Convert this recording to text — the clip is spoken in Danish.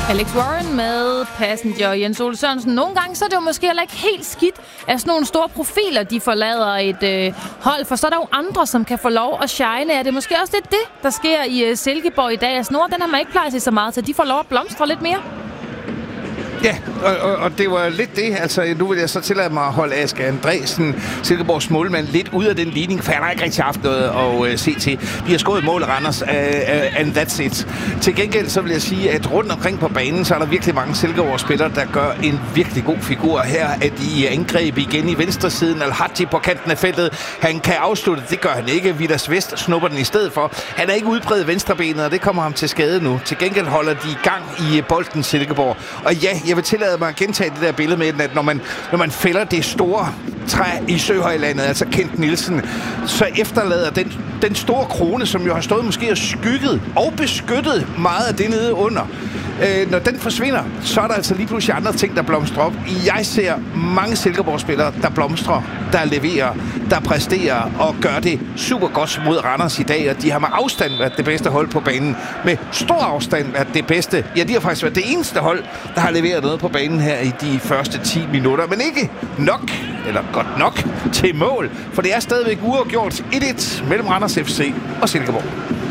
Alex Warren med Passenger. Jens Ole Sørensen. Nogle gange så er det jo måske heller ikke helt skidt, at sådan nogle store profiler, de forlader et hold, for så er der jo andre, som kan få lov at shine. Er det måske også lidt det, der sker i Silkeborg i dag? Altså nogle den har man ikke plejet sig så meget til. De får lov at blomstre lidt mere. Ja, og det var lidt det. Altså, nu vil jeg så tillade mig at holde Aske Andresen, Silkeborgs målmand, lidt ud af den ligning, for han har ikke rigtig haft noget at se til. Vi har skåret mål Randers, and that's it. Til gengæld så vil jeg sige, at rundt omkring på banen, så er der virkelig mange Silkeborg-spillere, der gør en virkelig god figur. Her er de i angreb igen i venstre siden. Al-Hadji på kanten af feltet. Han kan afslutte, det gør han ikke. Vidas Vest snupper den i stedet for. Han er ikke udbredt venstrebenet, og det kommer ham til skade nu. Til gengæld holder de i gang i bolden Silkeborg. Og ja, jeg vil tillade mig at gentage det der billede med, at når man fælder det store træ i Søhøjlandet, altså Kent Nielsen, så efterlader den store krone, som jo har stået måske og skygget og beskyttet meget af det nede under. Når den forsvinder, så er der altså lige pludselig andre ting, der blomstrer op. Jeg ser mange Silkeborg-spillere, der blomstrer, der leverer, der præsterer og gør det super godt mod Randers i dag, og de har med afstand været det bedste hold på banen. Med stor afstand været det bedste. Ja, de har faktisk været det eneste hold, der har leveret noget på banen her i de første 10 minutter, men ikke nok, eller godt nok, til mål, for det er stadigvæk uafgjort 1-1 mellem Randers FC og Silkeborg.